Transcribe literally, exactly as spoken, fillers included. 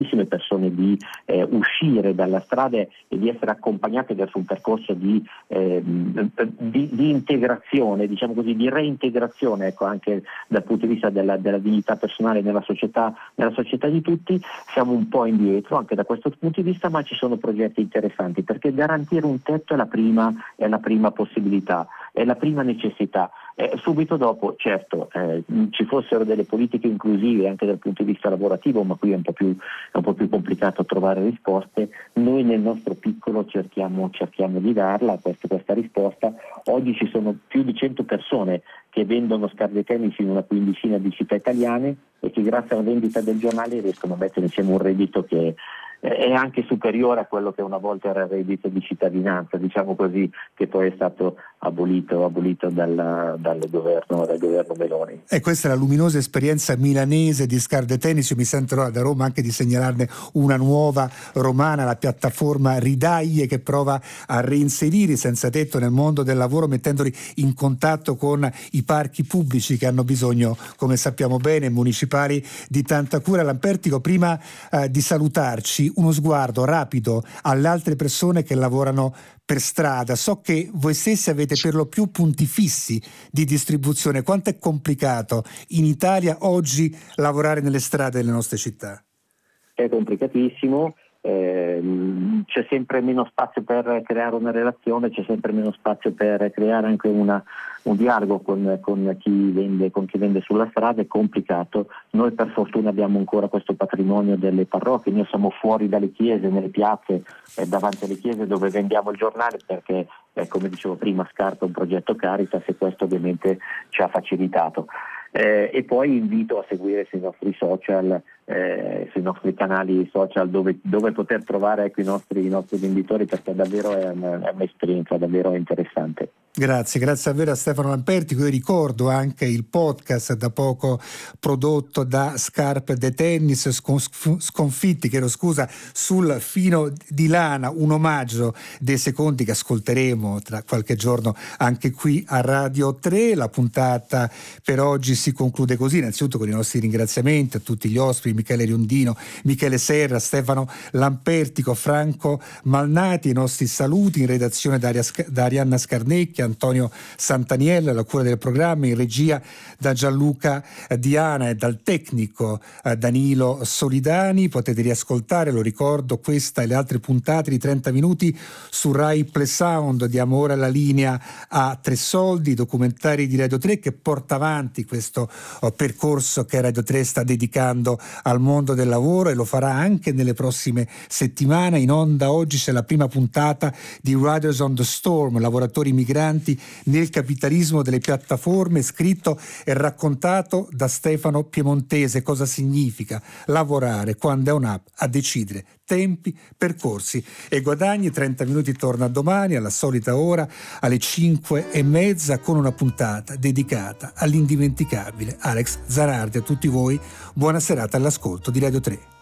persone di eh, uscire dalla strada e di essere accompagnate verso un percorso di, eh, di, di integrazione, diciamo così, di reintegrazione, ecco, anche dal punto di vista della, della dignità personale nella società, nella società di tutti. Siamo un po' indietro anche da questo punto di vista, ma ci sono progetti interessanti, perché garantire un tetto è la prima, è la prima possibilità, è la prima necessità. Eh, subito dopo, certo, eh, ci fossero delle politiche inclusive anche dal punto di vista lavorativo, ma qui è un po' più, è un po' più complicato trovare risposte. Noi nel nostro piccolo cerchiamo, cerchiamo di darla questa, questa risposta. Oggi ci sono più di cento persone che vendono scarpe tennis in una quindicina di città italiane e che grazie alla vendita del giornale riescono a mettere insieme un reddito che è anche superiore a quello che una volta era il reddito di cittadinanza, diciamo così, che poi è stato abolito, abolito dal, dal governo, dal governo Meloni. E questa è la luminosa esperienza milanese di Scarpe Tennis. Io mi sento da Roma anche di segnalarne una nuova romana, la piattaforma Ridaglie, che prova a reinserire i senza tetto nel mondo del lavoro, mettendoli in contatto con i parchi pubblici che hanno bisogno, come sappiamo bene, municipali, di tanta cura. Lampertico, prima eh, di salutarci, uno sguardo rapido alle altre persone che lavorano per strada. So che voi stessi avete per lo più punti fissi di distribuzione. Quanto è complicato in Italia oggi lavorare nelle strade delle nostre città? È complicatissimo. Eh, c'è sempre meno spazio per creare una relazione, c'è sempre meno spazio per creare anche una, un dialogo con, con chi vende, con chi vende sulla strada. È complicato. Noi per fortuna abbiamo ancora questo patrimonio delle parrocchie, noi siamo fuori dalle chiese, nelle piazze, eh, davanti alle chiese dove vendiamo il giornale, perché eh, come dicevo prima, Scarpa è un progetto Caritas e questo ovviamente ci ha facilitato. Eh, e poi invito a seguire sui nostri social, eh, sui nostri canali social dove, dove poter trovare, ecco, i nostri, i nostri venditori, perché davvero è, un, è un'esperienza davvero interessante. Grazie, grazie davvero a Stefano Lampertico. Io ricordo anche il podcast da poco prodotto da Scarpe de Tennis, Sconfitti, chiedo scusa, sul fino di lana, un omaggio dei secondi che ascolteremo tra qualche giorno anche qui a Radio tre. La puntata per oggi si conclude così, innanzitutto con i nostri ringraziamenti a tutti gli ospiti, Michele Riondino, Michele Serra, Stefano Lampertico, Franco Malnati, i nostri saluti in redazione da, Aria, da Arianna Scarnecchia, Antonio Santaniello, la cura del programma, in regia da Gianluca Diana e dal tecnico Danilo Solidani. Potete riascoltare, lo ricordo, questa e le altre puntate di trenta minuti su Rai Play Sound. Diamo ora la linea a Tre Soldi, documentari di Radio tre, che porta avanti questo percorso che Radio tre sta dedicando al mondo del lavoro e lo farà anche nelle prossime settimane. In onda oggi c'è la prima puntata di Riders on the Storm, lavoratori migranti nel capitalismo delle piattaforme, scritto e raccontato da Stefano Piemontese. Cosa significa lavorare quando è un'app a decidere tempi, percorsi e guadagni. trenta minuti torna domani alla solita ora, alle cinque e mezza, con una puntata dedicata all'indimenticabile Alex Zanardi. A tutti voi buona serata all'ascolto di Radio tre.